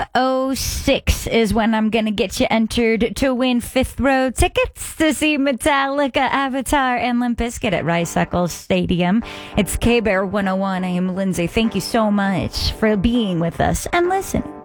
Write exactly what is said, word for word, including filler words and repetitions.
oh six is when I'm going to get you entered to win fifth row tickets to see Metallica, Avatar, and Limp Bizkit at Rice Eccles Stadium. It's K-Bear one oh one. I am Lindsay. Thank you so much for being with us and listening.